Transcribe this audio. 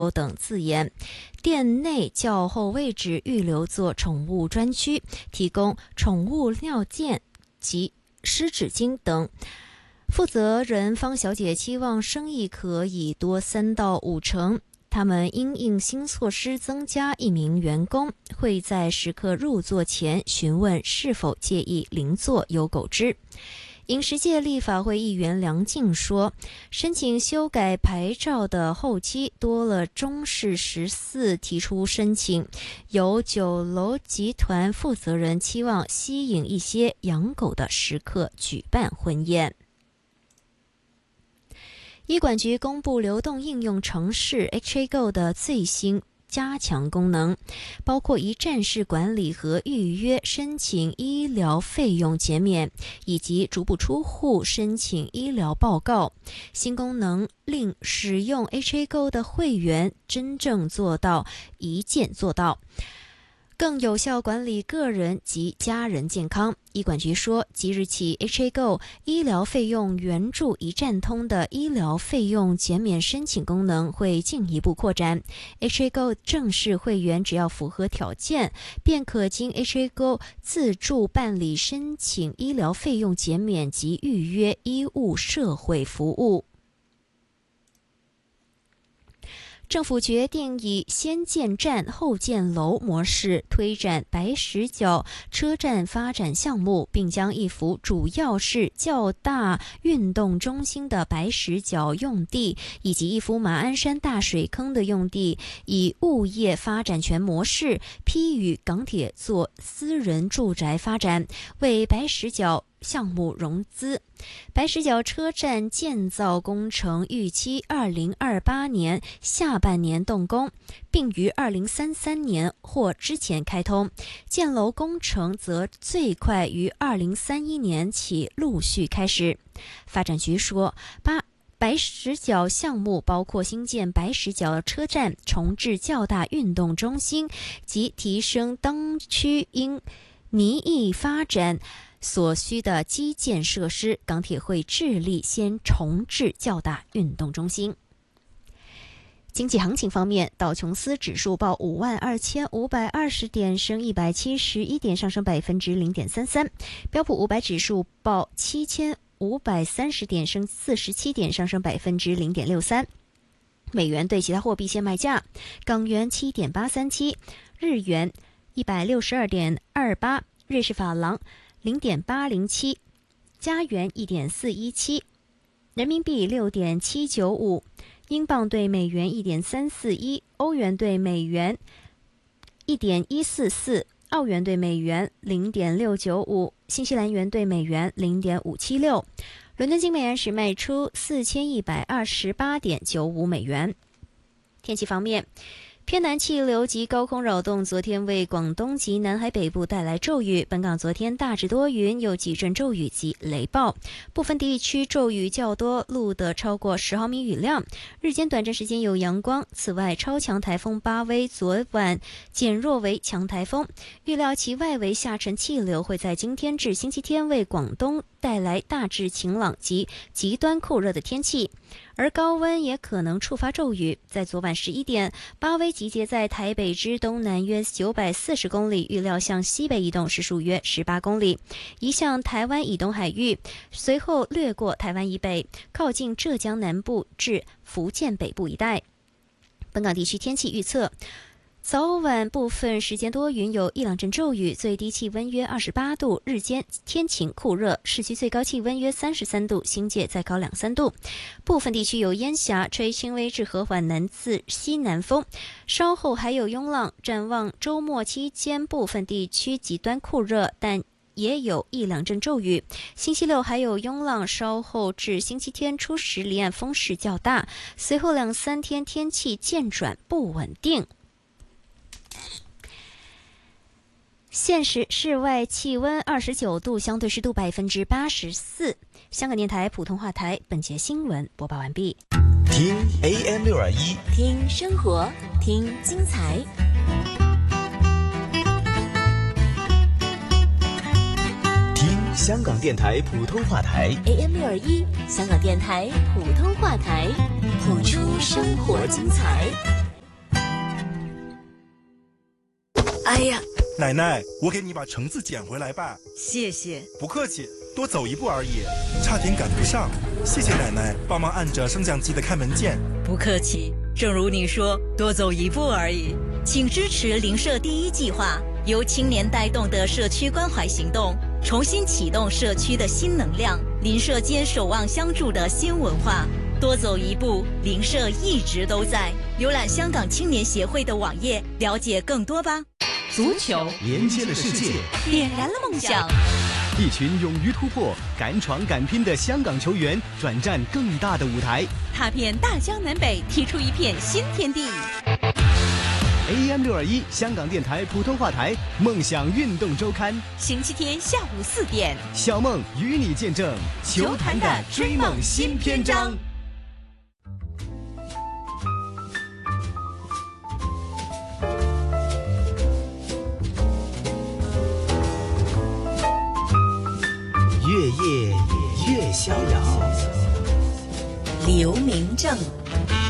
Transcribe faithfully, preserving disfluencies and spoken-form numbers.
等字眼。店内较后位置预留作宠物专区，提供宠物尿垫及湿纸巾等。负责人方小姐期望生意可以多三到五成。他们因应新措施增加一名员工，会在食客入座前询问是否介意邻座有狗只。饮食界立法会议员梁静说，申请修改牌照的后期多了中市十四提出申请，有酒楼集团负责人期望吸引一些养狗的食客举办婚宴。医管局公布流动应用程式 H A Go 的最新加强功能，包括一站式管理和预约申请医疗费用减免，以及足不出户申请医疗报告。新功能令使用 H A Go 的会员真正做到一键做到，更有效管理个人及家人健康。医管局说，即日起 H A Go 医疗费用援助一站通的医疗费用减免申请功能会进一步扩展。H A Go 正式会员只要符合条件，便可经 H A Go 自助办理申请医疗费用减免及预约医务社会服务。政府决定以先建站后建楼模式推展白石角车站发展项目，并将一幅主要是较大运动中心的白石角用地以及一幅马鞍山大水坑的用地以物业发展权模式批予港铁做私人住宅发展，为白石角项目融资。白石角车站建造工程预期二零二八年下半年动工，并于二零三三年或之前开通。建楼工程则最快于二零三一年起陆续开始。发展局说，八白石角项目包括新建白石角车站、重置较大运动中心及提升当区因拟议发展所需的基建设施。港铁会致力先重置较大运动中心。经济行情方面，道琼斯指数报五万二千五百二十点，升一百七十一点，上升百分之零点三三。标普五百指数报七千五百三十点，升四十七点，上升百分之零点六三。美元对其他货币现卖价：港元七点八三七，日元一百六十二点二八，瑞士法郎零点八零七，加元一点四一七，人民币六点七九五，英镑对美元一点三四一，欧元对美元一点一四四，澳元对美元零点六九五，新西兰元对美元零点五七六。伦敦金每安士卖出四千一百二十八点九五美元。天气方面，偏南气流及高空扰动昨天为广东及南海北部带来骤雨，本港昨天大致多云，有几阵骤雨及雷暴，部分地区骤雨较多，录得超过十毫米雨量，日间短暂时间有阳光。此外，超强台风巴威昨晚减弱为强台风，预料其外围下沉气流会在今天至星期天为广东带来大致晴朗及极端酷热的天气，而高温也可能触发骤雨。在昨晚十一点，巴威集结在台北之东南约九百四十公里，预料向西北移动，时速约十八公里，移向台湾以东海域，随后掠过台湾以北，靠近浙江南部至福建北部一带。本港地区天气预测：早晚部分时间多云，有一两阵骤雨，最低气温约二十八度，日间天晴酷热，市区最高气温约三十三度，新界再高两三度。部分地区有烟霞，吹轻微至和缓南至西南风，稍后还有涌浪。展望周末期间，部分地区极端酷热，但也有一两阵骤雨。星期六还有涌浪，稍后至星期天初时离岸风势较大，随后两三天天气渐转不稳定。现时室外气温二十九度，相对湿度百分之八十四。香港电台普通话台本节新闻播报完毕。 听 A M 六二一， 听生活，听精彩。 听香港电台普通话台 A M 六二一，香港电台普通话台，谱出生活精彩。 哎呀， 奶奶，我给你把橙子捡回来吧。 谢谢。 不客气，多走一步而已，差点赶不上。谢谢奶奶帮忙按着升降机的开门键。 不客气，正如你说，多走一步而已。请支持邻舍第一计划，由青年带动的社区关怀行动，重新启动社区的新能量，邻舍间守望相助的新文化。多走一步，邻舍一直都在。浏览香港青年协会的网页，了解更多吧。 足球连接了世界， 点燃了梦想。 一群勇于突破、敢闯敢拼的香港球员转战更大的舞台， 踏遍大江南北，踢出一片新天地。 A M 六二一香港电台普通话台梦想运动周刊， 星期天下午四点， 小梦与你见证球坛的追梦新篇章。月夜越逍遥， 刘明正。